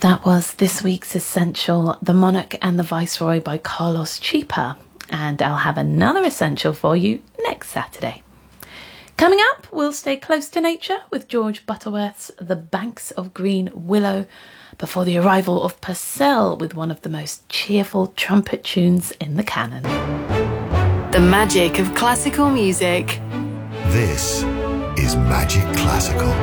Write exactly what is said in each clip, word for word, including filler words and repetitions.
That was this week's Essential, The Monarch and the Viceroy by Carlos Chipa. And I'll have another Essential for you next Saturday. Coming up, we'll stay close to nature with George Butterworth's The Banks of Green Willow before the arrival of Purcell with one of the most cheerful trumpet tunes in the canon. The magic of classical music. This is Magic Classical.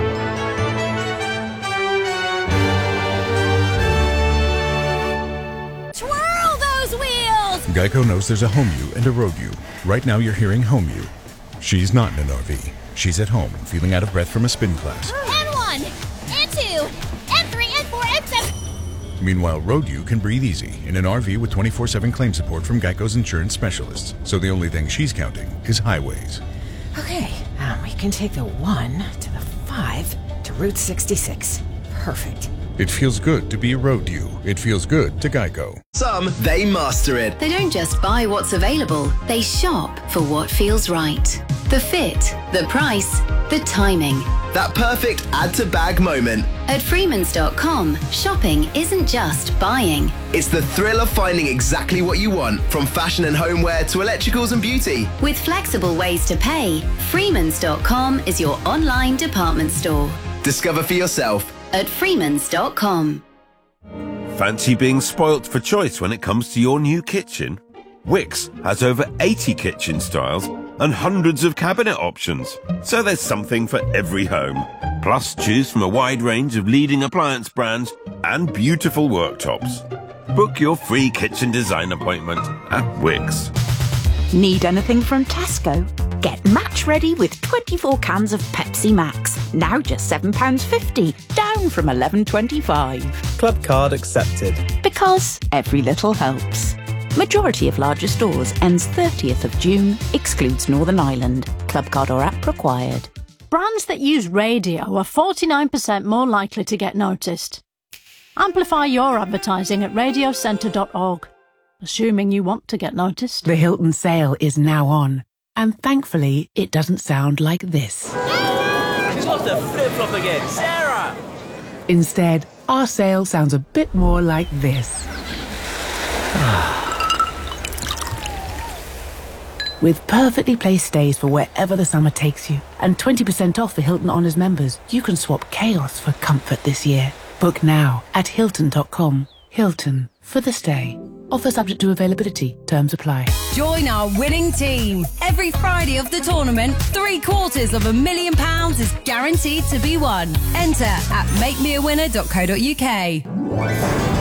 Geico knows there's a home you and a road you. Right now you're hearing home you. She's not in an R V. She's at home, feeling out of breath from a spin class. And one, and two, and three, and four, and seven. Meanwhile, road you can breathe easy in an R V with twenty-four seven claim support from Geico's insurance specialists. So the only thing she's counting is highways. Okay, um, we can take the one to the five to Route sixty-six. Perfect. It feels good to be a road you. It feels good to Geico. Some, they master it. They don't just buy what's available, they shop for what feels right. The fit, the price, the timing. That perfect add-to-bag moment. At Freemans dot com, shopping isn't just buying. It's the thrill of finding exactly what you want, from fashion and homeware to electricals and beauty. With flexible ways to pay, Freemans dot com is your online department store. Discover for yourself. At Freemans dot com. Fancy being spoilt for choice when it comes to your new kitchen? Wickes has over eighty kitchen styles and hundreds of cabinet options, so there's something for every home. Plus, choose from a wide range of leading appliance brands and beautiful worktops. Book your free kitchen design appointment at Wickes. Need anything from Tesco? Get match ready with twenty-four cans of Pepsi Max. Now just seven pounds fifty, down from eleven twenty-five. Club card accepted. Because every little helps. Majority of larger stores ends thirtieth of June, excludes Northern Ireland. Club card or app required. Brands that use radio are forty-nine percent more likely to get noticed. Amplify your advertising at radio centre dot org. Assuming you want to get noticed. The Hilton sale is now on. And thankfully, it doesn't sound like this. She's lost her flip-flop again. Sarah! Instead, our sale sounds a bit more like this. With perfectly placed stays for wherever the summer takes you, and twenty percent off for Hilton Honors members, you can swap chaos for comfort this year. Book now at Hilton dot com. Hilton, for the stay. Offer subject to availability. Terms apply. Join our winning team. Every Friday of the tournament, three quarters of a million pounds is guaranteed to be won. Enter at make me a winner dot co dot uk.